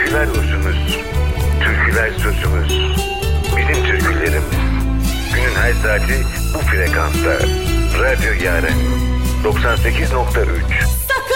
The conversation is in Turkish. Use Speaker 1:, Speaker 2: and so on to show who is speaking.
Speaker 1: Türküler özümüz, türküler sözümüz. Bizim türkülerimiz. Günün her saati bu frekansta. Radyo Yaren 98.3.